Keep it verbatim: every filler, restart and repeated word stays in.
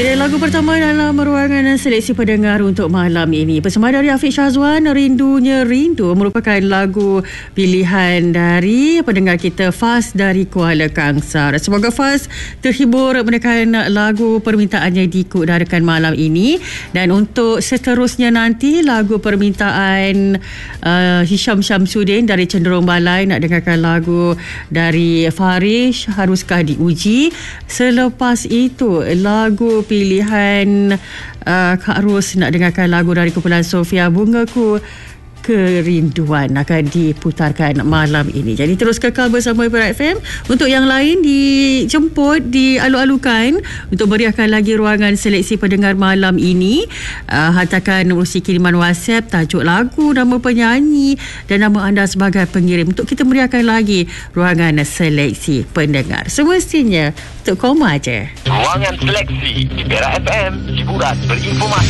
Jadi lagu pertama dalam ruangan seleksi pendengar untuk malam ini, persembahan dari Hafiz Syazwan, Rindunya Rindu, merupakan lagu pilihan dari pendengar kita Faz dari Kuala Kangsar. Semoga Faz terhibur mendengarkan lagu permintaannya diikudarkan malam ini. Dan untuk seterusnya nanti, lagu permintaan uh, Hisham Syamsuddin dari Cenderung Balai nak dengarkan lagu dari Farish, Haruskah Diuji. Selepas itu lagu pilihan uh, Kak Ros nak dengarkan lagu dari kumpulan Sofia, Bungaku Kerinduan, akan diputarkan malam ini. Jadi terus kekal bersama Ibu F M. Untuk yang lain dijemput, dialu-alukan untuk meriahkan lagi ruangan seleksi pendengar malam ini. Uh, hantarkan urusi kiriman WhatsApp, tajuk lagu, nama penyanyi dan nama anda sebagai pengirim untuk kita meriahkan lagi ruangan seleksi pendengar. Semestinya untuk koma aja. Ruangan seleksi di Perak F M, hiburan berinformasi.